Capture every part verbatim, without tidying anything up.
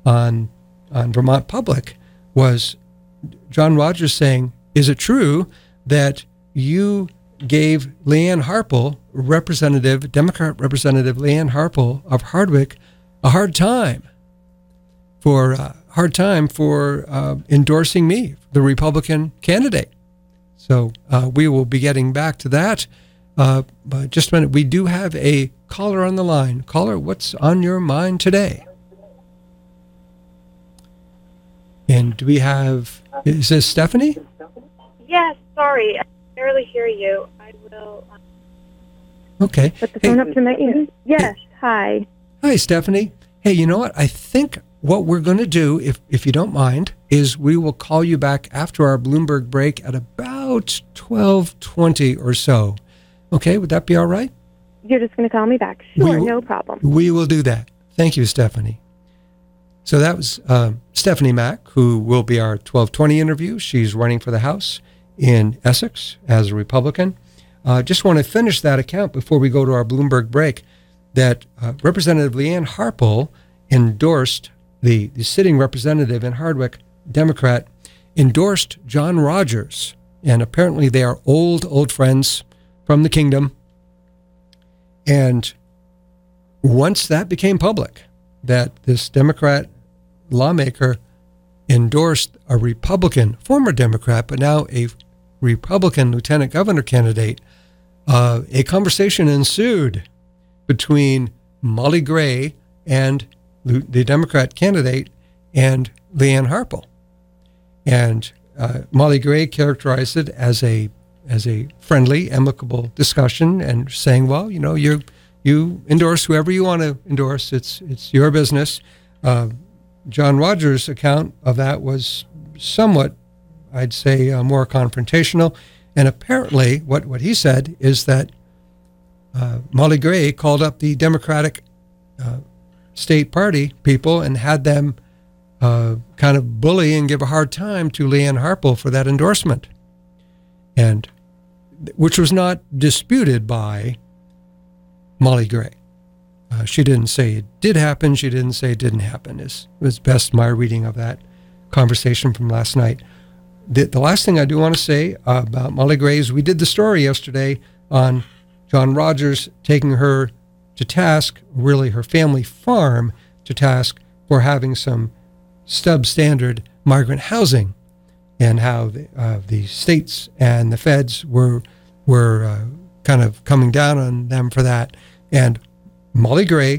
on on Vermont Public was John Rogers saying, is it true that you gave Leanne Harpel, Representative, Democrat Representative Leanne Harpel of Hardwick, a hard time for uh, hard time for uh, endorsing me, the Republican candidate? So uh, we will be getting back to that. Uh, but just a minute, we do have a caller on the line. Caller, what's on your mind today? And do we have, is this Stephanie? Yes, sorry, I barely hear you. I will... Um, okay. Put the phone hey, up to my ear. Yes, hey. Hi. Hi, Stephanie. Hey, you know what? I think what we're going to do, if, if you don't mind, is we will call you back after our Bloomberg break at about twelve twenty or so. Okay, would that be all right? You're just going to call me back? Sure, we, no problem. We will do that. Thank you, Stephanie. So that was uh, Stephanie Mack, who will be our twelve twenty interview. She's running for the House in Essex as a Republican. I uh, just want to finish that account before we go to our Bloomberg break, that uh, Representative Leanne Harpel endorsed, the, the sitting representative in Hardwick, Democrat, endorsed John Rogers. And apparently they are old, old friends from the kingdom. And once that became public, that this Democrat lawmaker endorsed a Republican, former Democrat, but now a Republican lieutenant governor candidate, uh, a conversation ensued between Molly Gray and the Democrat candidate and Leanne Harpel. And uh, Molly Gray characterized it as a as a friendly, amicable discussion, and saying, well, you know, you you endorse whoever you want to endorse. It's it's your business. Uh, John Rogers' account of that was somewhat, I'd say, uh, more confrontational. And apparently what, what he said is that uh, Molly Gray called up the Democratic uh, state party people and had them uh, kind of bully and give a hard time to Leanne Harpel for that endorsement. And which was not disputed by Molly Gray. Uh, she didn't say it did happen. She didn't say it didn't happen. Is was best my reading of that conversation from last night. The, the last thing I do want to say uh, about Molly Gray is we did the story yesterday on John Rogers taking her to task, really her family farm to task, for having some substandard migrant housing, and how the, uh, the states and the feds were were uh, kind of coming down on them for that. And Molly Gray,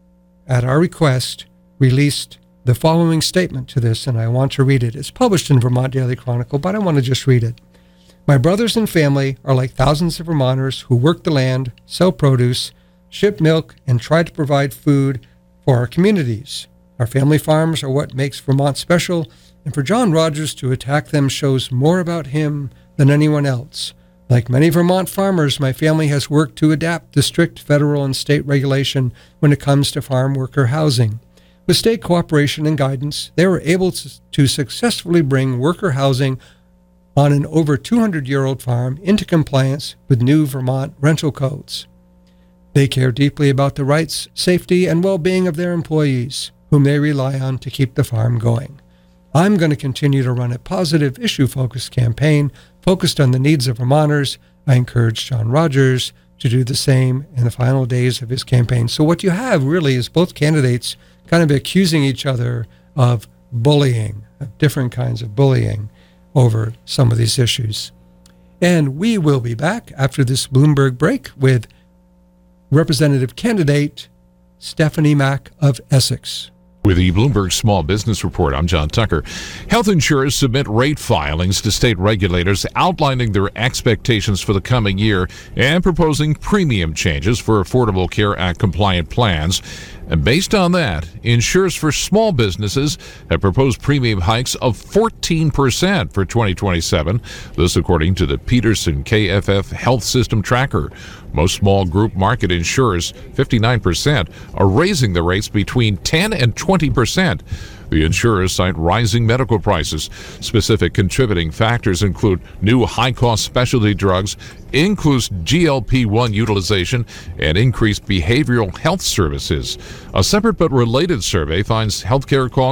at our request, released the following statement to this, and I want to read it. It's published in Vermont Daily Chronicle, but I want to just read it. My brothers and family are like thousands of Vermonters who work the land, sell produce, ship milk, and try to provide food for our communities. Our family farms are what makes Vermont special, and for John Rogers to attack them shows more about him than anyone else. Like many Vermont farmers, my family has worked to adapt to strict federal and state regulation when it comes to farm worker housing. With state cooperation and guidance, they were able to, to successfully bring worker housing on an over two hundred year old farm into compliance with new Vermont rental codes. They care deeply about the rights, safety, and well-being of their employees, whom they rely on to keep the farm going. I'm going to continue to run a positive, issue-focused campaign focused on the needs of Vermonters. I encourage John Rogers to do the same in the final days of his campaign. So what you have really is both candidates kind of accusing each other of bullying, of different kinds of bullying over some of these issues. And we will be back after this Bloomberg break with Representative candidate Stephanie Mack of Essex. With the Bloomberg Small Business Report, I'm John Tucker. Health insurers submit rate filings to state regulators outlining their expectations for the coming year and proposing premium changes for Affordable Care Act compliant plans. And based on that, insurers for small businesses have proposed premium hikes of fourteen percent for twenty twenty-seven. This according to the Peterson K F F Health System Tracker. Most small group market insurers, fifty-nine percent, are raising the rates between ten and twenty percent. The insurers cite rising medical prices. Specific contributing factors include new high-cost specialty drugs, increased G L P one utilization, and increased behavioral health services. A separate but related survey finds healthcare costs